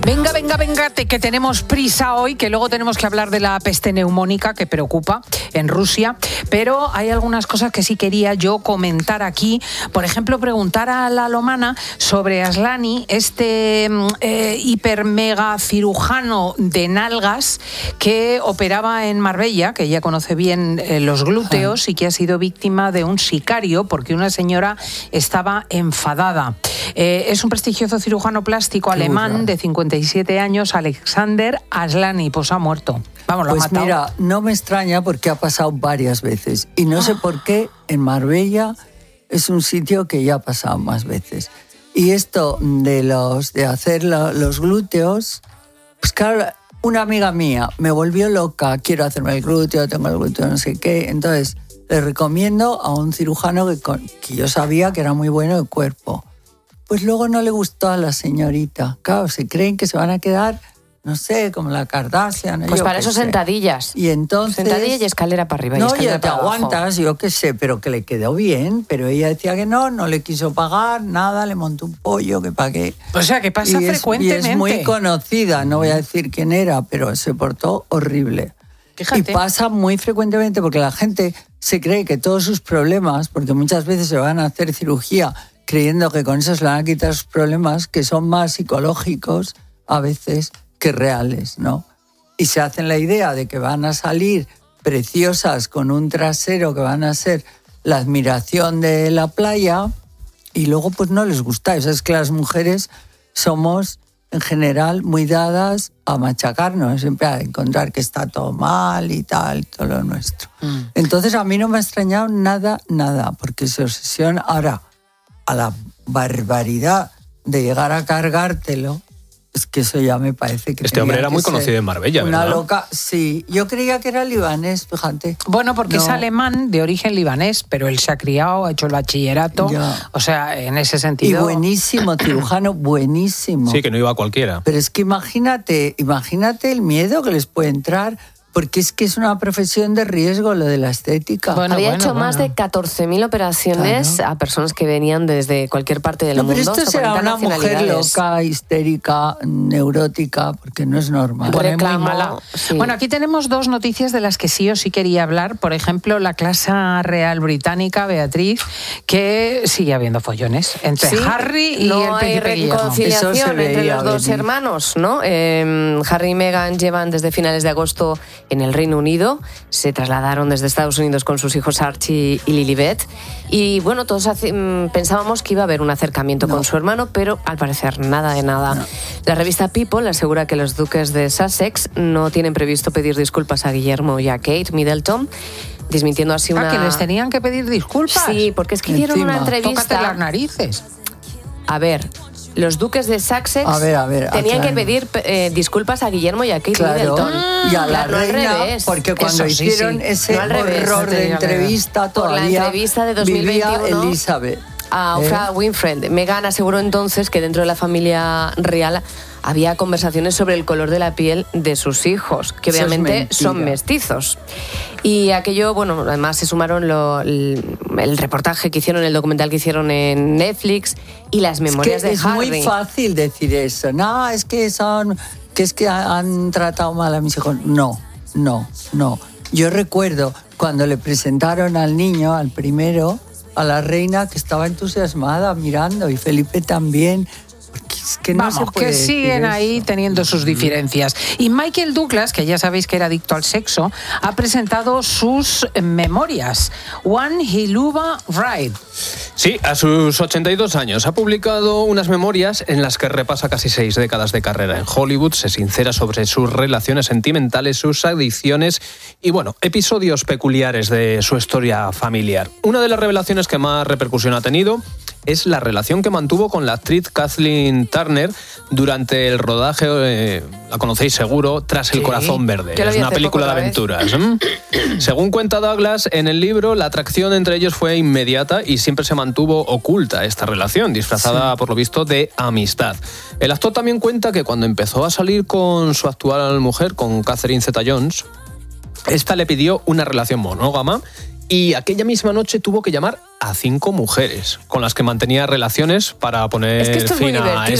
Venga, que tenemos prisa hoy, que luego tenemos que hablar de la peste neumónica que preocupa en Rusia, pero hay algunas cosas que sí quería yo comentar aquí. Por ejemplo, preguntar a la Lomana sobre Aslani, este hiper mega cirujano de nalgas que operaba en Marbella, que ya conoce bien los glúteos y que ha sido víctima de un sicario porque una señora estaba enfadada. Es un prestigioso cirujano plástico alemán de 57 años, Alexander Aslani, pues ha muerto. Vamos, lo ha matado. Mira, no me extraña porque ha pasado varias veces. Y no sé por qué en Marbella es un sitio que ya ha pasado más veces. Y esto de hacer los glúteos, pues claro, una amiga mía me volvió loca, quiero hacerme el glúteo, tengo el glúteo no sé qué. Entonces le recomiendo a un cirujano que yo sabía que era muy bueno de cuerpo. Pues luego no le gustó a la señorita. Claro, se creen que se van a quedar, no sé, como la Kardashian. Pues para eso sentadillas. Y entonces... Sentadilla y escalera para arriba. No, y ya te abajo. aguantas, yo qué sé, pero que le quedó bien. Pero ella decía que no le quiso pagar, nada, le montó un pollo, que pagué. O sea, que pasa frecuentemente. Y es muy conocida, no voy a decir quién era, pero se portó horrible. Fíjate. Y pasa muy frecuentemente porque la gente se cree que todos sus problemas, porque muchas veces se van a hacer cirugía creyendo que con eso se le van a quitar sus problemas, que son más psicológicos a veces que reales, ¿no? Y se hacen la idea de que van a salir preciosas con un trasero que van a ser la admiración de la playa y luego pues no les gusta. O sea, es que las mujeres somos en general muy dadas a machacarnos, siempre a encontrar que está todo mal y tal, todo lo nuestro. Entonces a mí no me ha extrañado nada, porque se obsesiona ahora a la barbaridad de llegar a cargártelo. Es que eso ya me parece que... Este hombre era muy conocido en Marbella, una ¿verdad? Loca, sí. Yo creía que era libanés, fíjate. Bueno, porque es alemán, de origen libanés, pero él se ha criado, ha hecho el bachillerato. Ya. O sea, en ese sentido... Y buenísimo, cirujano, buenísimo. Sí, que no iba a cualquiera. Pero es que imagínate el miedo que les puede entrar... Porque es que es una profesión de riesgo lo de la estética. Había hecho más de 14.000 operaciones a personas que venían desde cualquier parte del mundo. Pero esto será una mujer loca, histérica, neurótica, porque no es normal. Reclamo, sí. Bueno, aquí tenemos dos noticias de las que sí o sí quería hablar. Por ejemplo, la Casa Real Británica, Beatriz, que sigue habiendo follones entre Harry y el príncipe Guillermo. No hay reconciliación entre los dos hermanos, ¿no? Harry y Meghan llevan desde finales de agosto en el Reino Unido, se trasladaron desde Estados Unidos con sus hijos Archie y Lilibet y bueno, todos pensábamos que iba a haber un acercamiento con su hermano, pero al parecer nada de nada. No. La revista People asegura que los duques de Sussex no tienen previsto pedir disculpas a Guillermo y a Kate Middleton, desmintiendo así una... que les tenían que pedir disculpas. Sí, porque es que hicieron una entrevista... Tócate las narices. A ver... Los duques de Sussex tenían que pedir disculpas a Guillermo y a Kate Middleton. Y a la reina, porque cuando hicieron ese horror de entrevista todavía por la entrevista de 2021, vivía Elizabeth. A Oprah Winfrey. Meghan aseguró entonces que dentro de la familia real había conversaciones sobre el color de la piel de sus hijos, que obviamente son mestizos. Y aquello, bueno, además se sumaron el reportaje que hicieron, el documental que hicieron en Netflix y las memorias de Harry. Es muy fácil decir eso. No, es que han tratado mal a mis hijos. No. Yo recuerdo cuando le presentaron al niño, al primero, a la reina, que estaba entusiasmada mirando, y Felipe también. Es que no Vamos, que siguen ahí teniendo sus diferencias. Y Michael Douglas, que ya sabéis que era adicto al sexo, ha presentado sus memorias, One Hiluva Ride. Sí, a sus 82 años ha publicado unas memorias en las que repasa casi 6 décadas de carrera en Hollywood, se sincera sobre sus relaciones sentimentales, sus adicciones y, bueno, episodios peculiares de su historia familiar. Una de las revelaciones que más repercusión ha tenido es la relación que mantuvo con la actriz Kathleen Turner durante el rodaje, la conocéis seguro, Tras el corazón verde. Es una película de aventuras. Según cuenta Douglas, en el libro la atracción entre ellos fue inmediata y siempre se mantuvo oculta esta relación, disfrazada por lo visto de amistad. El actor también cuenta que cuando empezó a salir con su actual mujer, con Catherine Zeta-Jones, esta le pidió una relación monógama y aquella misma noche tuvo que llamar a 5 mujeres con las que mantenía relaciones para poner fin a